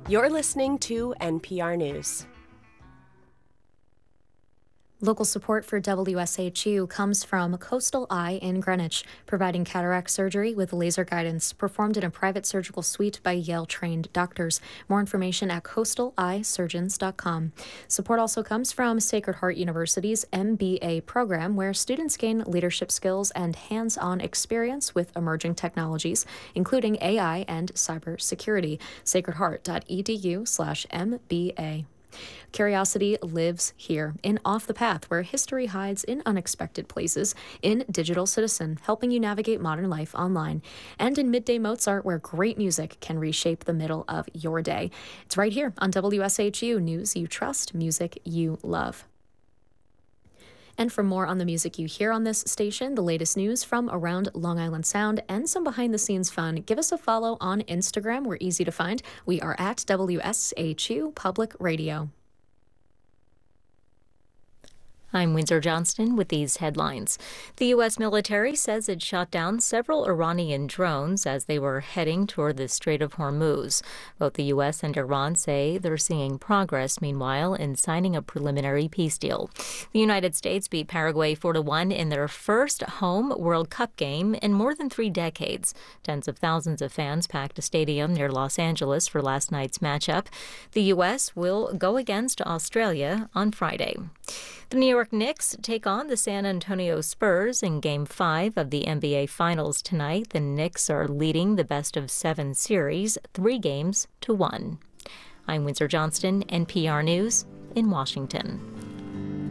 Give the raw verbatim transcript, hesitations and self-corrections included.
You're listening to N P R News. Local support for W S H U comes from Coastal Eye in Greenwich, providing cataract surgery with laser guidance, performed in a private surgical suite by Yale-trained doctors. More information at coastal eye surgeons dot com. Support also comes from Sacred Heart University's M B A program, where students gain leadership skills and hands-on experience with emerging technologies, including A I and cybersecurity. sacred heart dot e d u slash M B A. Curiosity lives here, in Off the Path, where history hides in unexpected places, in Digital Citizen, helping you navigate modern life online, and in Midday Mozart, where great music can reshape the middle of your day. It's right here on W S H U, news you trust, music you love. And for more on the music you hear on this station, the latest news from around Long Island Sound, and some behind-the-scenes fun, give us a follow on Instagram. We're easy to find. We are at W S H U Public Radio. I'm Windsor Johnston with these headlines. The U S military says it shot down several Iranian drones as they were heading toward the Strait of Hormuz. Both the U S and Iran say they're seeing progress, meanwhile, in signing a preliminary peace deal. The United States beat Paraguay four to one in their first home World Cup game in more than three decades. Tens of thousands of fans packed a stadium near Los Angeles for last night's matchup. The U S will go against Australia on Friday. The New York Knicks take on the San Antonio Spurs in Game five of the N B A Finals tonight. The Knicks are leading the best-of-seven series, three games to one. I'm Windsor Johnston, N P R News in Washington.